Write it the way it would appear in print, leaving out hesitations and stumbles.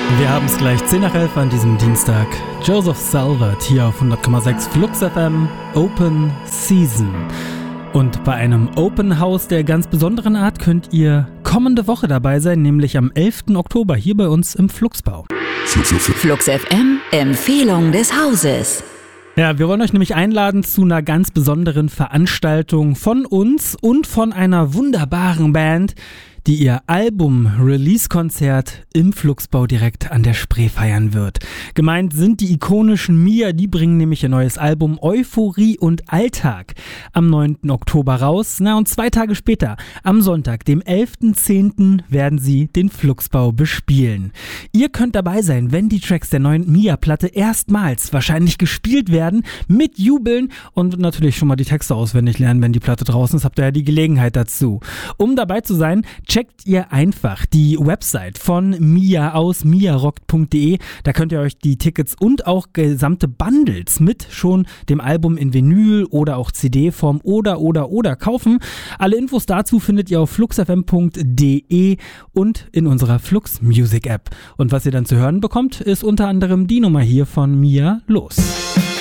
Wir haben es gleich 10 nach 11 an diesem Dienstag. Joseph Salvat hier auf 100,6 Flux FM Open Season. Und bei einem Open House der ganz besonderen Art könnt ihr kommende Woche dabei sein, nämlich am 11. Oktober hier bei uns im Fluxbau. Flux FM, Empfehlung des Hauses. Ja, wir wollen euch nämlich einladen zu einer ganz besonderen Veranstaltung von uns und von einer wunderbaren Band, die ihr Album-Release-Konzert im Fluxbau direkt an der Spree feiern wird. Gemeint sind die ikonischen Mia, die bringen nämlich ihr neues Album Euphorie und Alltag am 9. Oktober raus. Und 2 Tage später, am Sonntag, dem 11.10., werden sie den Fluxbau bespielen. Ihr könnt dabei sein, wenn die Tracks der neuen Mia-Platte erstmals wahrscheinlich gespielt werden, mit Jubeln und natürlich schon mal die Texte auswendig lernen, wenn die Platte draußen ist, habt ihr ja die Gelegenheit dazu. Um dabei zu sein, checkt ihr einfach die Website von Mia aus miarockt.de. Da könnt ihr euch die Tickets und auch gesamte Bundles mit schon dem Album in Vinyl oder auch CD-Form oder kaufen. Alle Infos dazu findet ihr auf fluxfm.de und in unserer Flux Music App. Und was ihr dann zu hören bekommt, ist unter anderem die Nummer hier von Mia los.